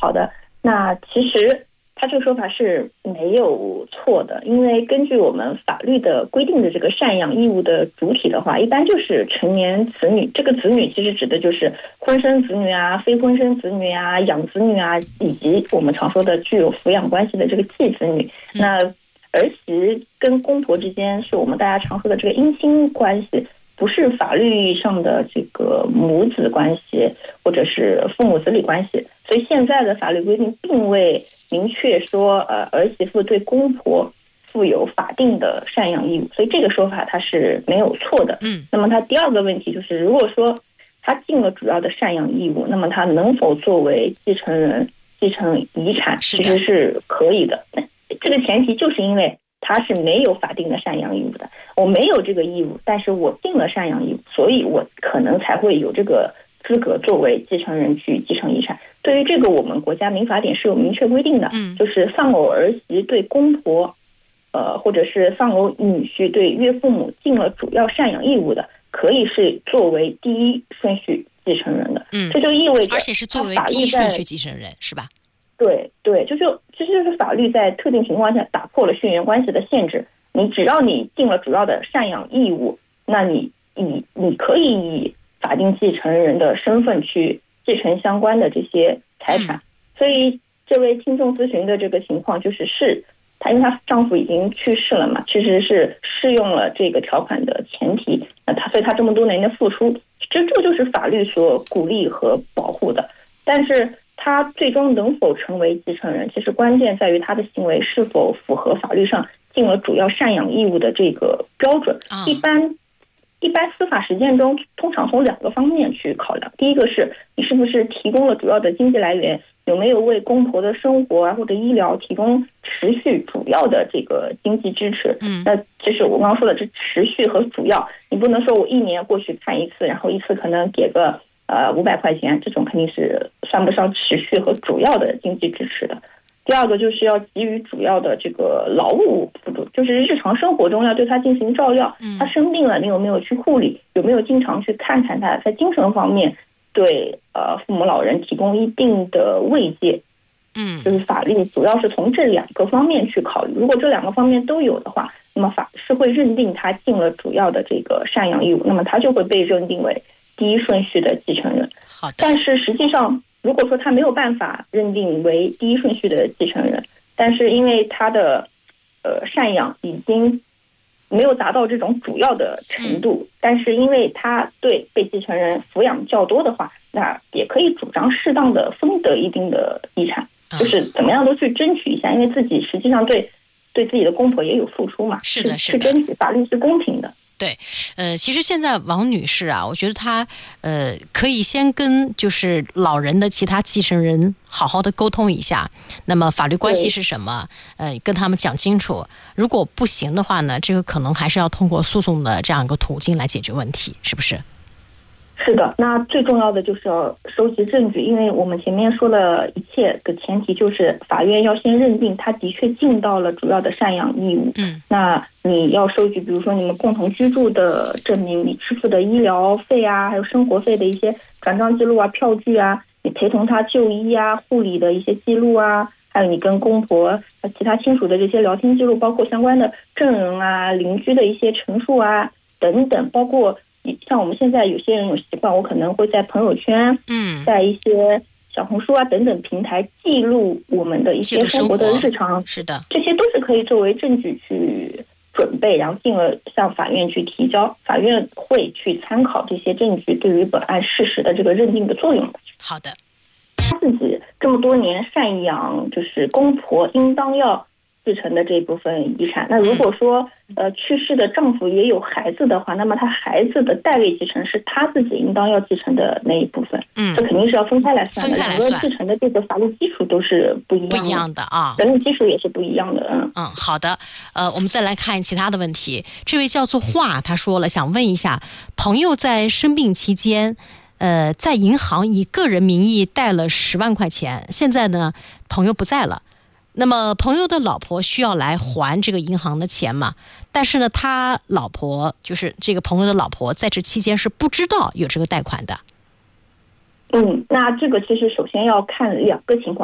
好的，那其实他这个说法是没有错的，因为根据我们法律的规定的这个赡养义务的主体的话，一般就是成年子女。这个子女其实指的就是婚生子女啊、非婚生子女啊、养子女啊，以及我们常说的具有抚养关系的这个继子女。那儿媳跟公婆之间是我们大家常说的这个姻亲关系，不是法律上的这个母子关系或者是父母子女关系。所以现在的法律规定并未明确说儿媳妇对公婆负有法定的赡养义务，所以这个说法它是没有错的。那么它第二个问题就是，如果说他尽了主要的赡养义务，那么他能否作为继承人继承遗产，其实是可以的。这个前提就是因为他是没有法定的赡养义务的，我没有这个义务，但是我尽了赡养义务，所以我可能才会有这个资格作为继承人去继承遗产。对于这个，我们国家民法典是有明确规定的，就是丧偶儿媳对公婆，或者是丧偶女婿对岳父母尽了主要赡养义务的，可以是作为第一顺序继承人的。这就意味着， 而且是作为第一顺序继承人，是吧？ 对，这就是法律在特定情况下打破了血缘关系的限制。只要你尽了主要的赡养义务，那你可以以法定继承人的身份去继承相关的这些财产。所以这位听众咨询的这个情况就是她因为她丈夫已经去世了嘛，其实是适用了这个条款的前提。所以她这么多年的付出，这就是法律所鼓励和保护的。但是他最终能否成为继承人，其实关键在于他的行为是否符合法律上尽了主要赡养义务的这个标准。一般司法实践中通常从两个方面去考量。第一个是你是不是提供了主要的经济来源，有没有为公婆的生活或者医疗提供持续主要的这个经济支持。那就是我刚刚说的这持续和主要，你不能说我一年过去看一次，然后一次可能给个500块钱，这种肯定是算不上持续和主要的经济支持的。第二个就是要给予主要的这个劳务辅助，就是日常生活中要对他进行照料。他生病了，你有没有去护理？有没有经常去看看他？在精神方面对父母老人提供一定的慰藉。就是法律主要是从这两个方面去考虑。如果这两个方面都有的话，那么法是会认定他尽了主要的这个赡养义务，那么他就会被认定为第一顺序的继承人。 好的。 但是实际上，如果说他没有办法认定为第一顺序的继承人，但是因为他的赡养已经没有达到这种主要的程度，但是因为他对被继承人抚养较多的话，那也可以主张适当的分得一定的遗产，就是怎么样都去争取一下，因为自己实际上对自己的公婆也有付出嘛。 是的， 去争取，法律是公平的。 对，其实现在王女士啊，我觉得她可以先跟就是老人的其他继承人好好的沟通一下，那么法律关系是什么，跟他们讲清楚。如果不行的话呢，这个可能还是要通过诉讼的这样一个途径来解决问题，是不是？ 是的，那最重要的就是要收集证据，因为我们前面说了一切的前提就是法院要先认定他的确尽到了主要的赡养义务。那你要收集比如说你们共同居住的证明，你支付的医疗费啊，还有生活费的一些转账记录啊、票据啊，你陪同他就医啊、护理的一些记录啊，还有你跟公婆其他亲属的这些聊天记录，包括相关的证人啊、邻居的一些陈述啊等等，包括像我们现在有些人有习惯，我可能会在朋友圈，在一些小红书啊等等平台记录我们的一些生活的日常。 是的， 这些都是可以作为证据去准备，然后进而向法院去提交，法院会去参考这些证据对于本案事实的这个认定的作用。 好的， 他自己这么多年赡养就是公婆应当要继承的这部分遗产。那如果说去世的丈夫也有孩子的话，那么他孩子的代位继承是他自己应当要继承的那一部分。这肯定是要分开来算的，两个继承的这个法律基础都是不一样的啊，法律基础也是不一样的。 好的，我们再来看其他的问题。这位叫做华，他说了，想问一下，朋友在生病期间在银行以个人名义贷了10万块钱，现在呢朋友不在了，那么朋友的老婆需要来还这个银行的钱嘛？但是呢，他老婆就是这个朋友的老婆，在这期间是不知道有这个贷款的。 那这个其实首先要看两个情况。